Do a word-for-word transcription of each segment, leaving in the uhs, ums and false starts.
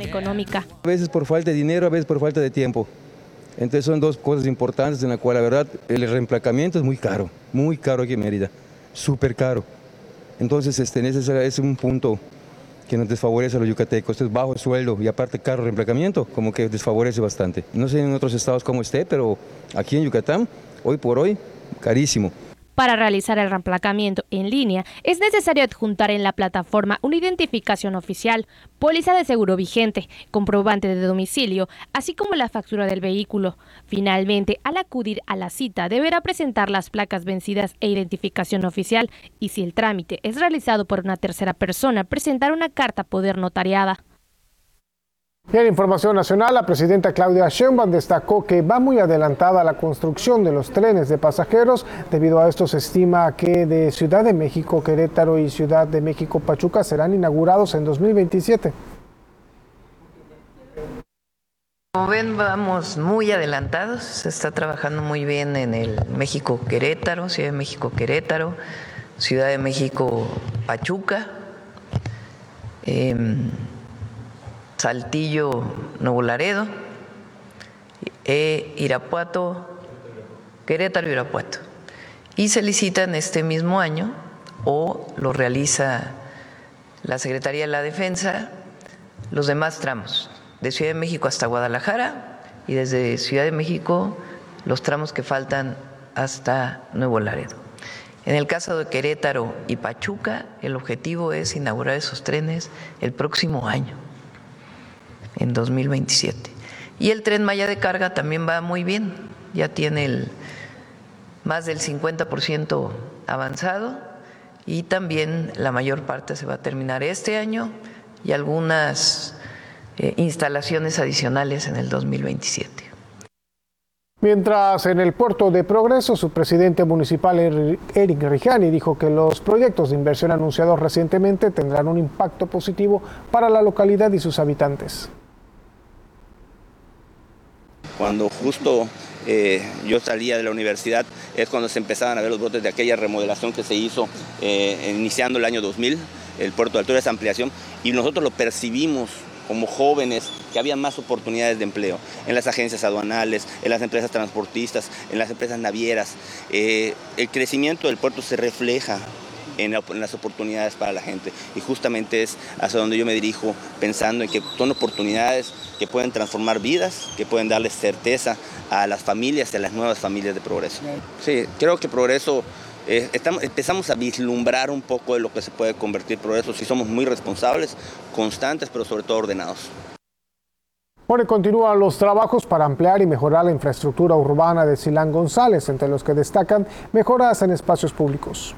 económica. A veces por falta de dinero, a veces por falta de tiempo. Entonces son dos cosas importantes en las cuales la verdad el reemplacamiento es muy caro, muy caro aquí en Mérida, súper caro. Entonces este, ese es un punto que nos desfavorece a los yucatecos, es bajo el sueldo y aparte caro reemplacamiento, como que desfavorece bastante. No sé en otros estados cómo esté, pero aquí en Yucatán, hoy por hoy, carísimo. Para realizar el reemplacamiento en línea, es necesario adjuntar en la plataforma una identificación oficial, póliza de seguro vigente, comprobante de domicilio, así como la factura del vehículo. Finalmente, al acudir a la cita, deberá presentar las placas vencidas e identificación oficial, y si el trámite es realizado por una tercera persona, presentar una carta poder notariada. Y en información nacional, la presidenta Claudia Sheinbaum destacó que va muy adelantada la construcción de los trenes de pasajeros. Debido a esto, se estima que de Ciudad de México, Querétaro y Ciudad de México, Pachuca serán inaugurados en dos mil veintisiete. Como ven, vamos muy adelantados. Se está trabajando muy bien en el México-Querétaro, Ciudad de México-Querétaro, Ciudad de México-Pachuca. Eh, Saltillo, Nuevo Laredo, e Irapuato, Querétaro, Irapuato. Y se licitan este mismo año o lo realiza la Secretaría de la Defensa los demás tramos, de Ciudad de México hasta Guadalajara y desde Ciudad de México los tramos que faltan hasta Nuevo Laredo. En el caso de Querétaro y Pachuca, el objetivo es inaugurar esos trenes el próximo año, en dos mil veintisiete. Y el Tren Maya de carga también va muy bien, ya tiene el, más del cincuenta por ciento avanzado y también la mayor parte se va a terminar este año y algunas eh, instalaciones adicionales en el dos mil veintisiete. Mientras en el puerto de Progreso, su presidente municipal Eric Rijani dijo que los proyectos de inversión anunciados recientemente tendrán un impacto positivo para la localidad y sus habitantes. Cuando justo eh, yo salía de la universidad es cuando se empezaban a ver los brotes de aquella remodelación que se hizo eh, iniciando el año dos mil, el puerto de altura, esa ampliación, y nosotros lo percibimos como jóvenes, que había más oportunidades de empleo en las agencias aduanales, en las empresas transportistas, en las empresas navieras. Eh, el crecimiento del puerto se refleja en, la, en las oportunidades para la gente y justamente es hacia donde yo me dirijo, pensando en que son oportunidades que pueden transformar vidas, que pueden darles certeza a las familias y a las nuevas familias de Progreso. Sí, creo que Progreso Eh, estamos, empezamos a vislumbrar un poco de lo que se puede convertir Progreso si somos muy responsables, constantes, pero sobre todo ordenados. Bueno, continúan los trabajos para ampliar y mejorar la infraestructura urbana de Silán González, entre los que destacan mejoras en espacios públicos.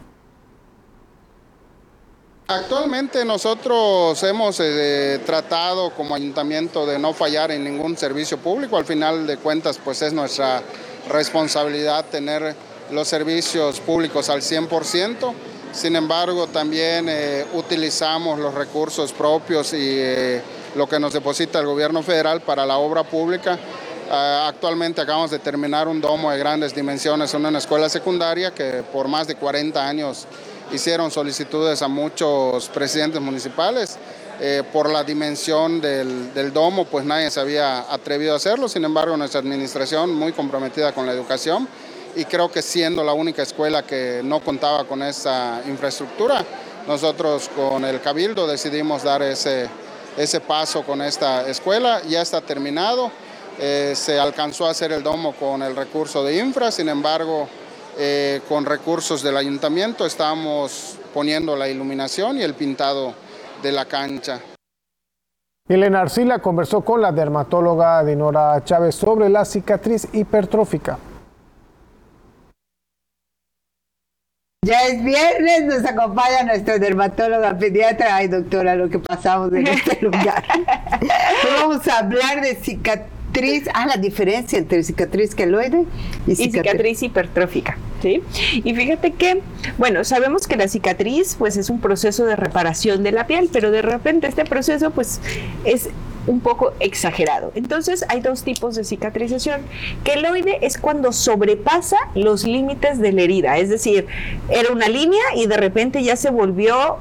Actualmente nosotros hemos eh, tratado como ayuntamiento de no fallar en ningún servicio público. Al final de cuentas, pues es nuestra responsabilidad tener los servicios públicos al cien por ciento. Sin embargo, también eh, utilizamos los recursos propios y eh, lo que nos deposita el gobierno federal para la obra pública. Uh, actualmente acabamos de terminar un domo de grandes dimensiones en una escuela secundaria que por más de cuarenta años hicieron solicitudes a muchos presidentes municipales. Eh, por la dimensión del, del domo, pues nadie se había atrevido a hacerlo. Sin embargo, nuestra administración, muy comprometida con la educación, y creo que siendo la única escuela que no contaba con esa infraestructura, nosotros con el Cabildo decidimos dar ese, ese paso con esta escuela. Ya está terminado, eh, se alcanzó a hacer el domo con el recurso de infra, sin embargo, eh, con recursos del ayuntamiento estamos poniendo la iluminación y el pintado de la cancha. Elena Arcila conversó con la dermatóloga Dinora Chávez sobre la cicatriz hipertrófica. Ya es viernes, nos acompaña nuestra dermatóloga pediatra. Ay, doctora, lo que pasamos en este lugar. Vamos a hablar de cicatriz. Ah, la diferencia entre cicatriz queloide y cicatriz, y cicatriz hipertrófica. ¿Sí? Y fíjate que, bueno, sabemos que la cicatriz pues es un proceso de reparación de la piel, pero de repente este proceso pues es un poco exagerado. Entonces hay dos tipos de cicatrización. Queloide es cuando sobrepasa los límites de la herida, es decir, era una línea y de repente ya se volvió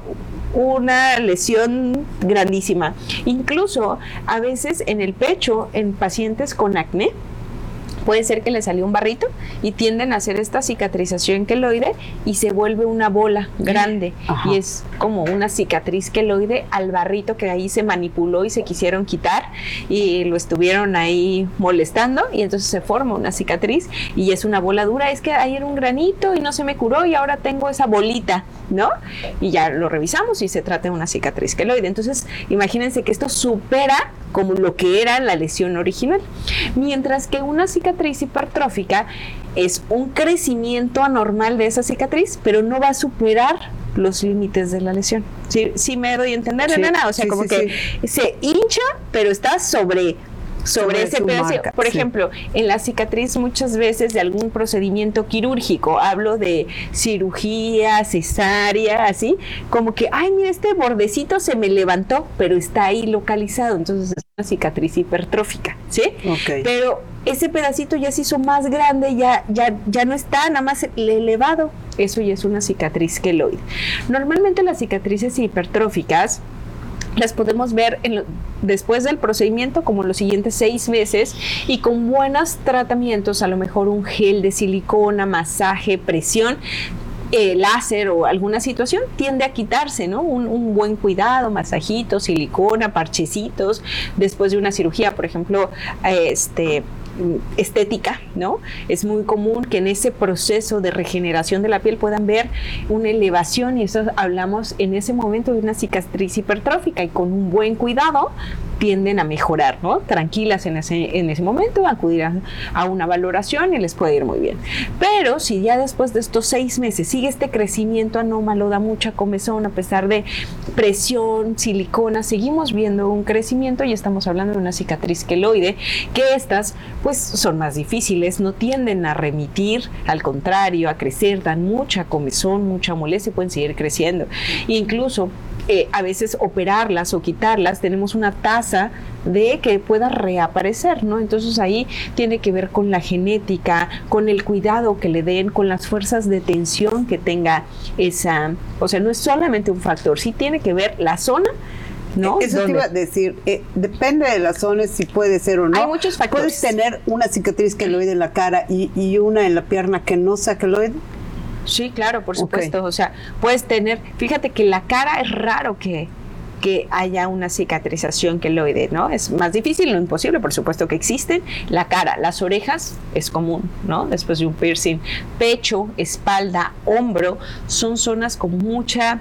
una lesión grandísima. Incluso a veces en el pecho, en pacientes con acné, puede ser que le salió un barrito y tienden a hacer esta cicatrización queloide y se vuelve una bola grande. Ajá. Y es como una cicatriz queloide al barrito que ahí se manipuló y se quisieron quitar y lo estuvieron ahí molestando y entonces se forma una cicatriz y es una bola dura. Es que ahí era un granito y no se me curó y ahora tengo esa bolita, ¿no? Y ya lo revisamos y se trata de una cicatriz queloide. Entonces imagínense que esto supera como lo que era la lesión original, mientras que una cicatriz hipertrófica es un crecimiento anormal de esa cicatriz, pero no va a superar los límites de la lesión. ¿Sí, sí me doy a entender, sí, Elena? O sea, sí, como sí, que sí. se hincha, pero está sobre... sobre, sobre ese pedazo. Marca, por sí. ejemplo, en la cicatriz muchas veces de algún procedimiento quirúrgico, hablo de cirugía, cesárea, así, como que, ay, mira, este bordecito se me levantó, pero está ahí localizado, entonces es una cicatriz hipertrófica, ¿sí? Okay. Pero ese pedacito ya se hizo más grande, ya, ya, ya no está nada más elevado, eso ya es una cicatriz queloide. Normalmente las cicatrices hipertróficas las podemos ver en lo, después del procedimiento como en los siguientes seis meses y con buenos tratamientos, a lo mejor un gel de silicona, masaje, presión, eh, láser o alguna situación, tiende a quitarse, ¿no? Un, un buen cuidado, masajitos, silicona, parchecitos, después de una cirugía, por ejemplo, este... estética, ¿no? Es muy común que en ese proceso de regeneración de la piel puedan ver una elevación y eso hablamos en ese momento de una cicatriz hipertrófica y con un buen cuidado tienden a mejorar, ¿no? Tranquilas en ese, en ese momento, acudir a, a una valoración y les puede ir muy bien. Pero si ya después de estos seis meses sigue este crecimiento anómalo, da mucha comezón a pesar de presión, silicona, seguimos viendo un crecimiento y estamos hablando de una cicatriz queloide, que estas pues son más difíciles, no tienden a remitir, al contrario, a crecer, dan mucha comezón, mucha molestia y pueden seguir creciendo. Incluso eh, a veces operarlas o quitarlas, tenemos una tasa de que pueda reaparecer, ¿no? Entonces ahí tiene que ver con la genética, con el cuidado que le den, con las fuerzas de tensión que tenga esa, o sea, no es solamente un factor, sí tiene que ver la zona, ¿no? Eso ¿Dónde? Te iba a decir, eh, depende de las zonas si puede ser o no. Hay muchos factores. ¿Puedes tener una cicatriz queloide en la cara y, y una en la pierna que no sea queloide? Sí, claro, por supuesto. Okay. O sea, puedes tener, fíjate que la cara es raro que, que haya una cicatrización queloide, ¿no? Es más difícil, no imposible, por supuesto que existen. La cara, las orejas es común, ¿no? Después de un piercing. Pecho, espalda, hombro, son zonas con mucha,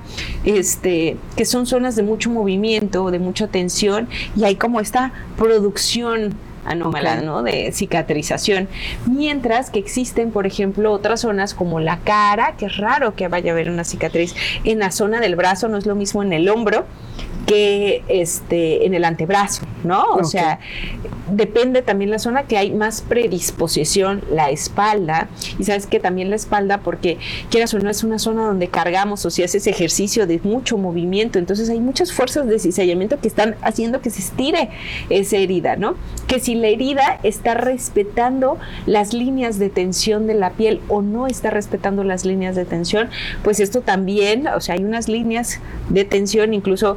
este, que son zonas de mucho movimiento, de mucha tensión, y hay como esta producción anómala, okay, ¿no? De cicatrización, mientras que existen, por ejemplo, otras zonas como la cara, que es raro que vaya a haber una cicatriz en la zona del brazo, no es lo mismo en el hombro que este en el antebrazo, ¿no? O okay. sea, depende también la zona, que hay más predisposición, la espalda, y sabes que también la espalda, porque quieras o no, es una zona donde cargamos, o si haces ejercicio de mucho movimiento, entonces hay muchas fuerzas de cizallamiento que están haciendo que se estire esa herida, ¿no? Que si la herida está respetando las líneas de tensión de la piel o no está respetando las líneas de tensión, pues esto también, o sea, hay unas líneas de tensión incluso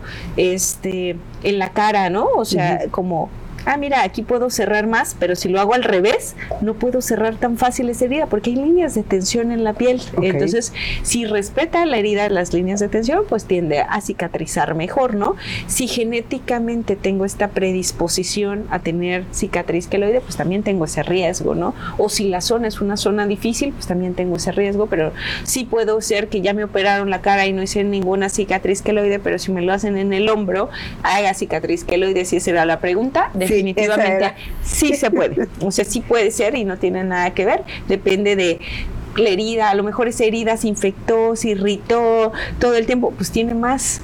este en la cara, ¿no? O sea, uh-huh. como ah, mira, aquí puedo cerrar más, pero si lo hago al revés, no puedo cerrar tan fácil esa herida, porque hay líneas de tensión en la piel. Okay. Entonces, si respeta la herida las líneas de tensión, pues tiende a cicatrizar mejor, ¿no? Si genéticamente tengo esta predisposición a tener cicatriz queloide, pues también tengo ese riesgo, ¿no? O si la zona es una zona difícil, pues también tengo ese riesgo, pero sí puedo ser que ya me operaron la cara y no hice ninguna cicatriz queloide, pero si me lo hacen en el hombro, haga cicatriz queloide, si esa era la pregunta. Definitivamente sí se puede, o sea, sí puede ser y no tiene nada que ver, depende de la herida, a lo mejor esa herida se infectó, se irritó todo el tiempo, pues tiene más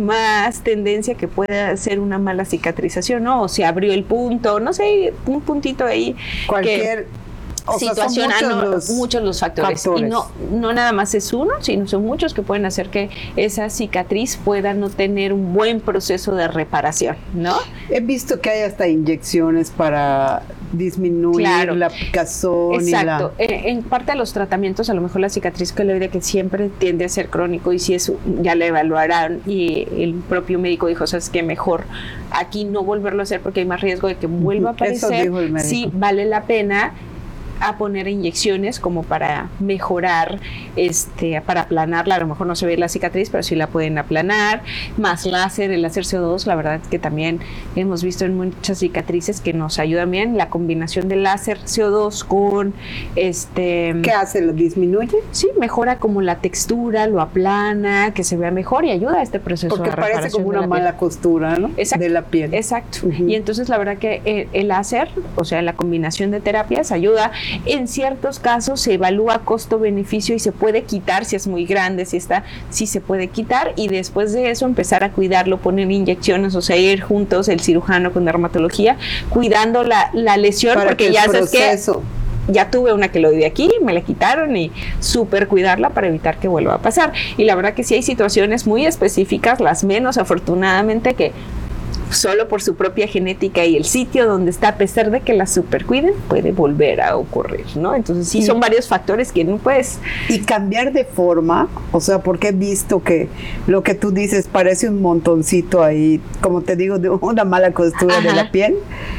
más tendencia que pueda ser una mala cicatrización, ¿no? O se abrió el punto, no sé, un puntito ahí. Cualquier... Que, O situación, sea, muchos, ah, no, los muchos los factores, factores. Y no, no nada más es uno, sino son muchos que pueden hacer que esa cicatriz pueda no tener un buen proceso de reparación, ¿no? He visto que hay hasta inyecciones para disminuir claro. la picazón. Exacto. Y la... En, en parte de los tratamientos, a lo mejor la cicatriz queloide, que siempre tiende a ser crónico, y si es, ya la evaluarán y el propio médico dijo, sabes que mejor aquí no volverlo a hacer porque hay más riesgo de que vuelva a aparecer. Eso dijo el médico. Sí, vale la pena a poner inyecciones como para mejorar, este, para aplanarla. A lo mejor no se ve la cicatriz, pero sí la pueden aplanar, más láser, el láser C O dos, la verdad que también hemos visto en muchas cicatrices que nos ayudan bien, la combinación del láser C O dos con este... ¿Qué hace? ¿Lo disminuye? Sí, mejora como la textura, lo aplana, que se vea mejor y ayuda a este proceso porque de reparación. Porque parece como una de mala costura, ¿no? Exacto, de la piel. Exacto. Uh-huh. Y entonces la verdad que el, el láser, o sea, la combinación de terapias ayuda. En ciertos casos se evalúa costo-beneficio y se puede quitar si es muy grande, si está, si se puede quitar, y después de eso empezar a cuidarlo, poner inyecciones, o sea, ir juntos el cirujano con dermatología, cuidando la, la lesión, para porque ya sabes que ya tuve una queloide aquí, me la quitaron y súper cuidarla para evitar que vuelva a pasar. Y la verdad que sí hay situaciones muy específicas, las menos afortunadamente, que solo por su propia genética y el sitio donde está, a pesar de que la supercuiden, puede volver a ocurrir, ¿no? Entonces sí, son varios factores que no puedes... Y cambiar de forma, o sea, porque he visto que lo que tú dices parece un montoncito ahí, como te digo, de una mala costura. Ajá. De la piel.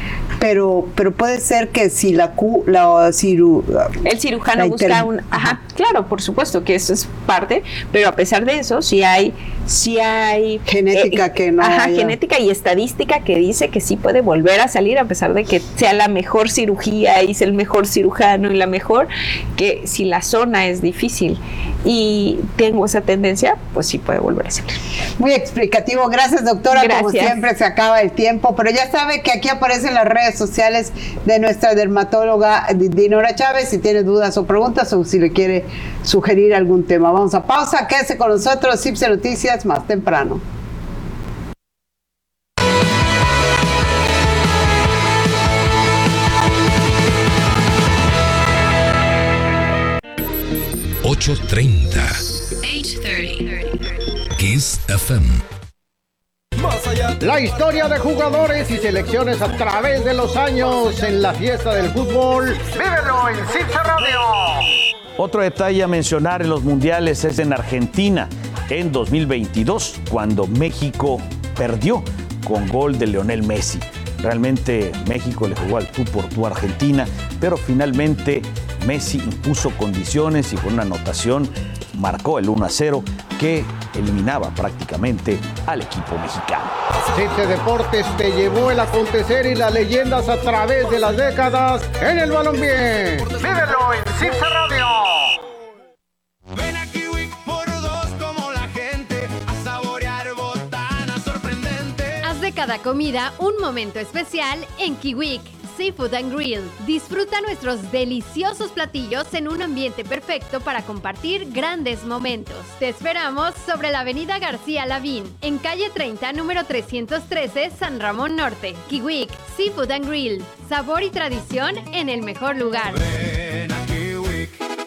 Pero, pero puede ser que si la, cu, la ciru, el cirujano busca inter... un, ajá, claro, por supuesto que eso es parte, pero a pesar de eso, sí hay, sí hay genética eh, que no, ajá, haya. genética y estadística que dice que sí puede volver a salir a pesar de que sea la mejor cirugía y sea el mejor cirujano y la mejor, que si la zona es difícil y tengo esa tendencia, pues sí puede volver a salir. Muy explicativo, gracias doctora. Gracias. Como siempre se acaba el tiempo, pero ya sabe que aquí aparecen las redes sociales de nuestra dermatóloga Dinora Chávez, si tiene dudas o preguntas o si le quiere sugerir algún tema. Vamos a pausa, quédese con nosotros, I P S E Noticias más temprano. ocho treinta Kiss F M. La historia de jugadores y selecciones a través de los años en la fiesta del fútbol. ¡Vívelo en Cipse Radio! Otro detalle a mencionar en los mundiales es en Argentina en dos mil veintidós, cuando México perdió con gol de Lionel Messi. Realmente México le jugó al tú por tú a Argentina, pero finalmente Messi impuso condiciones y con una anotación marcó el uno a cero que eliminaba prácticamente al equipo mexicano. Cipse Deportes te llevó el acontecer y las leyendas a través de las décadas en el balompié. ¡Vívelo en Cipse Radio! Ven a Kiwik por dos como la gente a saborear botanas sorprendentes. Haz de cada comida un momento especial en Kiwik Seafood and Grill. Disfruta nuestros deliciosos platillos en un ambiente perfecto para compartir grandes momentos. Te esperamos sobre la avenida García Lavín, en calle treinta, número trescientos trece, San Ramón Norte. Kiwik Seafood and Grill. Sabor y tradición en el mejor lugar. Ven a Kiwik.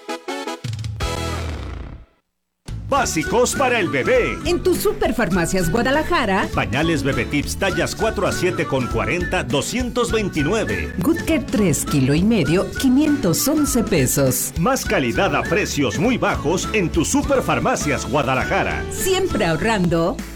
Básicos para el bebé. En tu Superfarmacias Guadalajara. Pañales Bebé Tips tallas cuatro a siete con cuarenta, doscientos veintinueve. Good Care tres kilo y medio, quinientos once pesos. Más calidad a precios muy bajos en tu Superfarmacias Guadalajara. Siempre ahorrando.